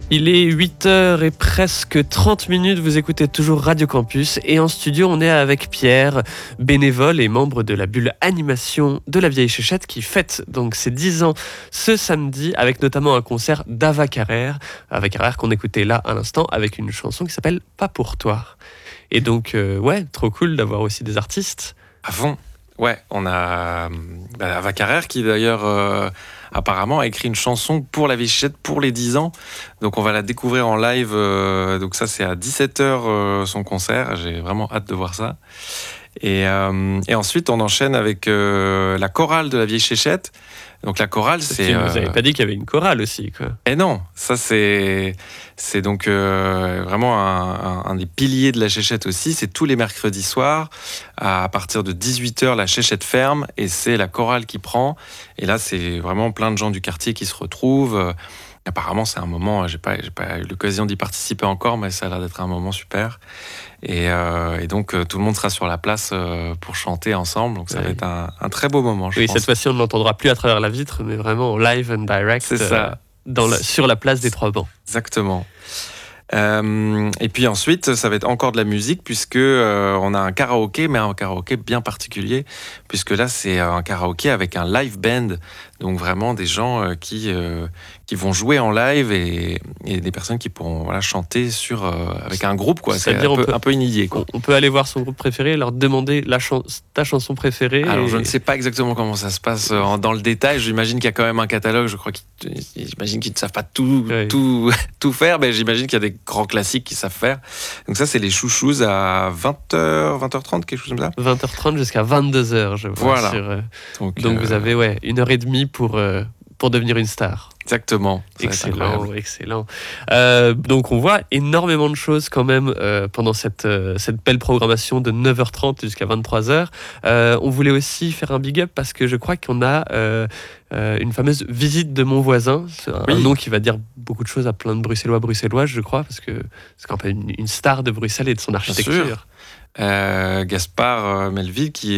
Il est 8h et presque 30 minutes, vous écoutez toujours Radio Campus et en studio on est avec Pierre, bénévole et membre de la bulle animation de la Vieille Chéchette qui fête donc ses 10 ans ce samedi avec notamment un concert d'Ava Carrère qu'on écoutait là à l'instant avec une chanson qui s'appelle Pas pour toi. Et donc ouais, trop cool d'avoir aussi des artistes. À fond. Ouais, on a Ava Carrère qui d'ailleurs apparemment a écrit une chanson pour la Vieille Chéchette pour les 10 ans. Donc on va la découvrir en live. Donc ça c'est à 17h son concert. J'ai vraiment hâte de voir ça. Et ensuite on enchaîne avec la chorale de la Vieille Chéchette. Donc la chorale c'est... Vous n'avez pas dit qu'il y avait une chorale aussi, quoi. Et non, ça c'est donc vraiment un des piliers de la Chéchette aussi. C'est tous les mercredis soirs à partir de 18h la Chéchette ferme et c'est la chorale qui prend. Et là c'est vraiment plein de gens du quartier qui se retrouvent. Apparemment c'est un moment, j'ai pas eu l'occasion d'y participer encore, mais ça a l'air d'être un moment super. Et donc tout le monde sera sur la place pour chanter ensemble. Donc ça va être un très beau moment, je pense. Cette fois-ci on ne l'entendra plus à travers la vitre, mais vraiment en live and direct. C'est ça. Sur la place des Trois Bancs. Exactement. Et puis ensuite, ça va être encore de la musique puisque on a un karaoké, mais un karaoké bien particulier, puisque là c'est un karaoké avec un live band, donc vraiment des gens qui vont jouer en live et des personnes qui pourront chanter avec un groupe, quoi. C'est un peu inédit, quoi. On peut aller voir son groupe préféré et leur demander ta chanson préférée. Alors je ne sais pas exactement comment ça se passe dans le détail. J'imagine qu'il y a quand même un catalogue. Je crois j'imagine qu'ils ne savent pas tout faire, mais j'imagine qu'il y a des grands classiques qu'ils savent faire. Donc ça c'est les chouchous à 20h, 20h30, quelque chose comme ça. 20h30 jusqu'à 22h, je vois. Voilà. Donc vous avez 1h30 pour devenir une star. Exactement. Excellent. Donc on voit énormément de choses quand même pendant cette belle programmation de 9h30 jusqu'à 23h. On voulait aussi faire un big up parce que je crois qu'on a une fameuse visite de mon voisin. C'est un nom qui va dire beaucoup de choses à plein de bruxellois, je crois, parce que c'est quand même une star de Bruxelles et de son architecture. Gaspard Melville qui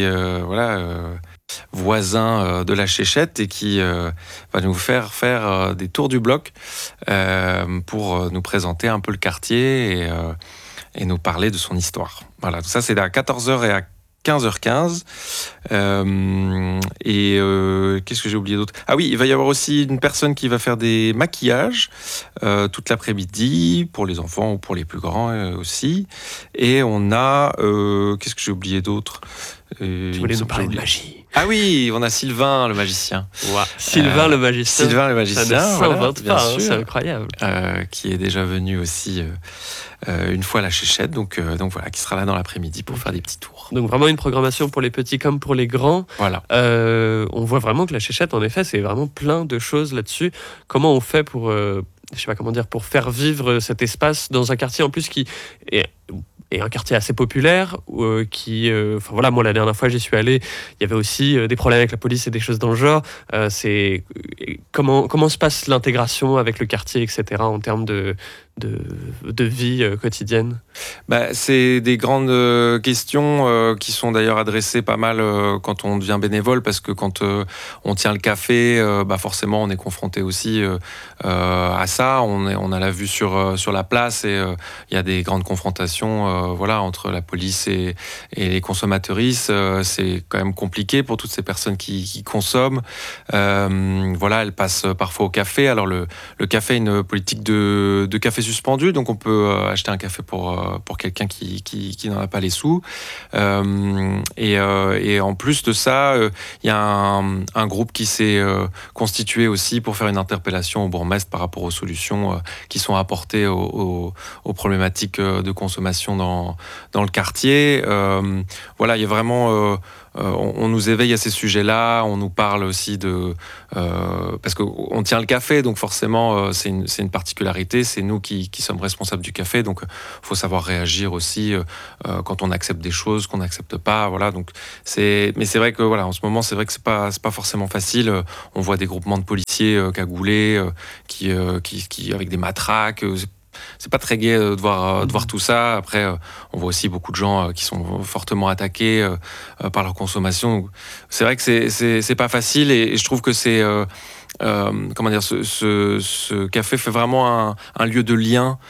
voisin de la Chéchette et qui va nous faire des tours du bloc pour nous présenter un peu le quartier et nous parler de son histoire. Voilà, tout ça c'est à 14h et à 15h15. Qu'est-ce que j'ai oublié d'autre ? Ah oui, il va y avoir aussi une personne qui va faire des maquillages toute l'après-midi pour les enfants ou pour les plus grands aussi. Et on a... qu'est-ce que j'ai oublié d'autre ? Tu voulais nous parler de magie. Ah oui, on a Sylvain le magicien. Wow. Sylvain le magicien. Ça ne s'invente pas, c'est incroyable. Qui est déjà venu aussi une fois à la Chéchette, donc voilà, qui sera là dans l'après-midi pour faire des petits tours. Donc vraiment une programmation pour les petits comme pour les grands. Voilà. On voit vraiment que la Chéchette, en effet, c'est vraiment plein de choses là-dessus. Comment on fait pour, pour faire vivre cet espace dans un quartier en plus qui est un quartier assez populaire, moi la dernière fois j'y suis allé, il y avait aussi des problèmes avec la police et des choses dans le genre. Comment se passe l'intégration avec le quartier, etc., en termes de vie quotidienne ? C'est des grandes questions qui sont d'ailleurs adressées pas mal quand on devient bénévole, parce que quand on tient le café, forcément on est confronté aussi à ça. On a la vue sur la place et il y a des grandes confrontations entre la police et les consommateuristes. C'est quand même compliqué pour toutes ces personnes qui consomment. Elles passent parfois au café. Alors le café a une politique de café suspendu, donc on peut acheter un café pour quelqu'un qui n'en a pas les sous. Et en plus de ça, il y a un groupe qui s'est constitué aussi pour faire une interpellation au bourgmestre par rapport aux solutions qui sont apportées aux problématiques de consommation dans le quartier. Il y a vraiment... on nous éveille à ces sujets-là, on nous parle aussi parce qu'on tient le café, donc forcément c'est une particularité, c'est nous qui sommes responsables du café, donc faut savoir réagir aussi quand on accepte des choses, qu'on n'accepte pas, donc mais c'est vrai que en ce moment c'est vrai que c'est pas forcément facile. On voit des groupements de policiers cagoulés qui avec des matraques. C'est pas très gai de voir tout ça. Après, on voit aussi beaucoup de gens qui sont fortement attaqués par leur consommation. Donc, c'est vrai que c'est pas facile et je trouve que c'est comment dire, ce café fait vraiment un lieu de lien.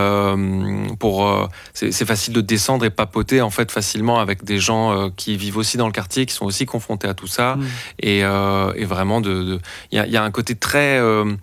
C'est facile de descendre et papoter en fait facilement avec des gens qui vivent aussi dans le quartier, qui sont aussi confrontés à tout ça. Et vraiment, il y a un côté très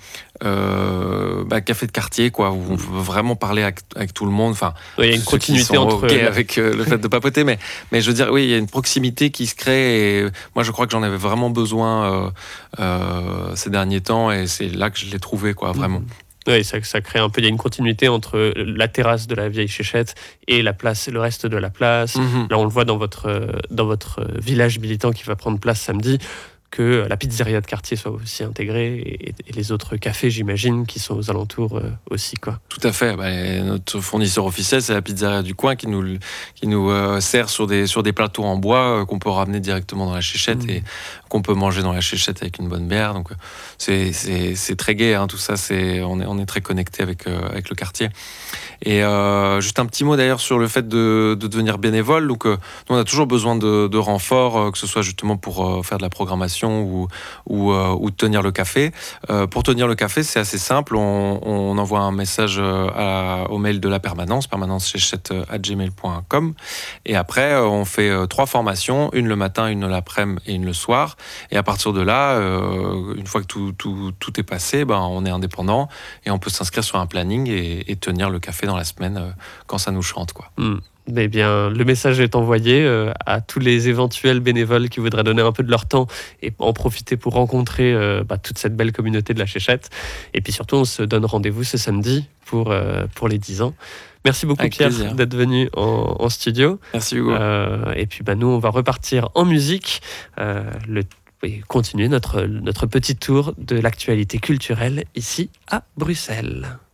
café de quartier, quoi, où on peut vraiment parler avec tout le monde. Enfin, il y a une continuité entre avec le fait de papoter, mais je veux dire, oui, il y a une proximité qui se crée. Et moi, je crois que j'en avais vraiment besoin ces derniers temps, et c'est là que je l'ai trouvé, quoi, vraiment. Oui, ça crée un peu, il y a une continuité entre la terrasse de la vieille Chéchette et la place, le reste de la place. Là, on le voit dans votre village militant qui va prendre place samedi, que la pizzeria de quartier soit aussi intégrée et les autres cafés, j'imagine, qui sont aux alentours aussi, quoi. Tout à fait. Notre fournisseur officiel, c'est la pizzeria du coin qui nous sert sur des plateaux en bois qu'on peut ramener directement dans la Chéchette et qu'on peut manger dans la Chéchette avec une bonne bière. Donc c'est très gai, hein, tout ça. On est très connecté avec le quartier. Et juste un petit mot d'ailleurs sur le fait de devenir bénévole. Donc nous, on a toujours besoin de renforts, que ce soit justement pour faire de la programmation ou tenir le café. Pour tenir le café, c'est assez simple. On envoie un message au mail de la permanence@gmail.com, et après on fait 3 formations, une le matin, une l'après-midi et une le soir. Et à partir de là, une fois que tout est passé, on est indépendant et on peut s'inscrire sur un planning et tenir le café dans la semaine quand ça nous chante, quoi. Eh bien, le message est envoyé à tous les éventuels bénévoles qui voudraient donner un peu de leur temps et en profiter pour rencontrer toute cette belle communauté de la Chéchette. Et puis surtout, on se donne rendez-vous ce samedi pour les 10 ans. Merci beaucoup, avec Pierre, plaisir, d'être venu en studio. Merci, Hugo. Et puis nous, on va repartir en musique et continuer notre petit tour de l'actualité culturelle ici à Bruxelles.